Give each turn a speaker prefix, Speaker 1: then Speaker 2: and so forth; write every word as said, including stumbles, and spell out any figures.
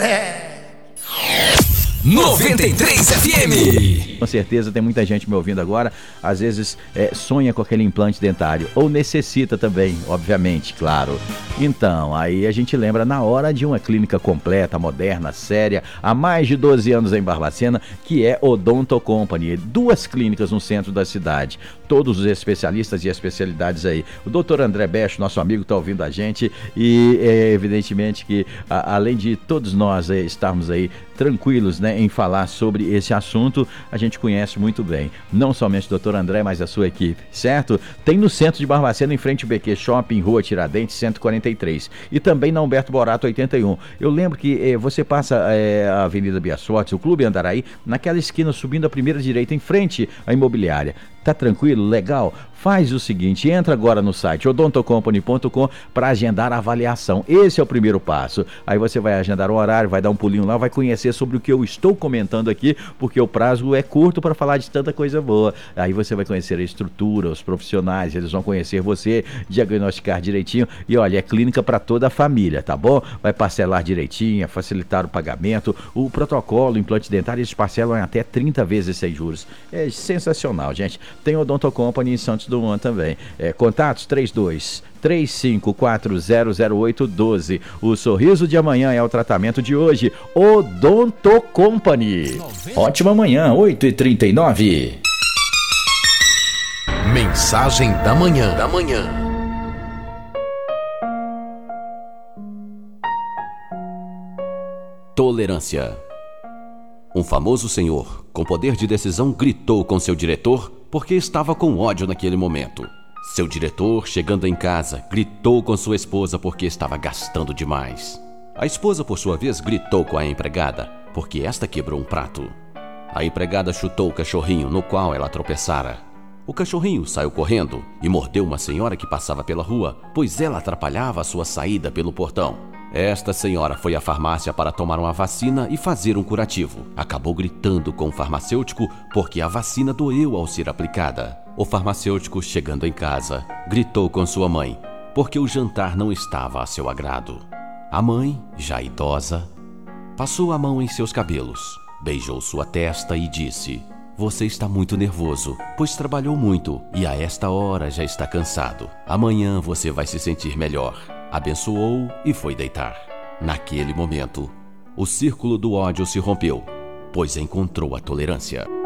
Speaker 1: moleque!
Speaker 2: noventa e três F M.
Speaker 3: Com certeza tem muita gente me ouvindo agora, às vezes é, sonha com aquele implante dentário, ou necessita também, obviamente, claro. Então, aí a gente lembra na hora de uma clínica completa, moderna, séria, há mais de doze anos em Barbacena, que é Odonto Company. Duas clínicas no centro da cidade, todos os especialistas e especialidades aí. O doutor André Becho, nosso amigo, está ouvindo a gente e é evidentemente que, a, além de todos nós é, estarmos aí tranquilos, né, em falar sobre esse assunto, a gente conhece muito bem, não somente o doutor André, mas a sua equipe, certo? Tem no centro de Barbacena, em frente ao B Q Shopping, Rua Tiradentes, cento e quarenta e três, e também na Humberto Borato, oitenta e um. Eu lembro que eh, você passa eh, a Avenida Biasotes, o Clube Andaraí, naquela esquina subindo a primeira direita, em frente à imobiliária. Tá tranquilo? Legal? Faz o seguinte, entra agora no site odonto company ponto com para agendar a avaliação. Esse é o primeiro passo. Aí você vai agendar o horário, vai dar um pulinho lá, vai conhecer sobre o que eu estou comentando aqui, porque o prazo é curto para falar de tanta coisa boa. Aí você vai conhecer a estrutura, os profissionais, eles vão conhecer você, diagnosticar direitinho. E olha, é clínica para toda a família, tá bom? Vai parcelar direitinho, facilitar o pagamento. O protocolo, implante dentário, eles parcelam em até trinta vezes sem juros. É sensacional, gente. Tem o Odonto Company em Santos Dumont também. É, contatos trinta e dois, três cinco quatro zero zero oito um dois. O sorriso de amanhã é o tratamento de hoje. Odonto Company. Ótima manhã, oito e trinta e nove.
Speaker 2: Mensagem da manhã. Da manhã. Tolerância. Um famoso senhor, com poder de decisão, gritou com seu diretor porque estava com ódio naquele momento. Seu diretor, chegando em casa, gritou com sua esposa porque estava gastando demais. A esposa, por sua vez, gritou com a empregada porque esta quebrou um prato. A empregada chutou o cachorrinho no qual ela tropeçara. O cachorrinho saiu correndo e mordeu uma senhora que passava pela rua, pois ela atrapalhava a sua saída pelo portão. Esta senhora foi à farmácia para tomar uma vacina e fazer um curativo. Acabou gritando com o farmacêutico porque a vacina doeu ao ser aplicada. O farmacêutico, chegando em casa, gritou com sua mãe porque o jantar não estava a seu agrado. A mãe, já idosa, passou a mão em seus cabelos, beijou sua testa e disse: "Você está muito nervoso, pois trabalhou muito e a esta hora já está cansado. Amanhã você vai se sentir melhor." Abençoou e foi deitar. Naquele momento, o círculo do ódio se rompeu, pois encontrou a tolerância.